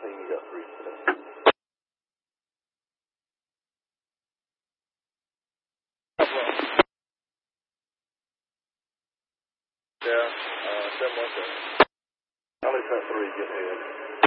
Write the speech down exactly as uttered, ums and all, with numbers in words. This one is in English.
think you got three today. Yeah, uh, seven one seven. I only sent three, get ahead.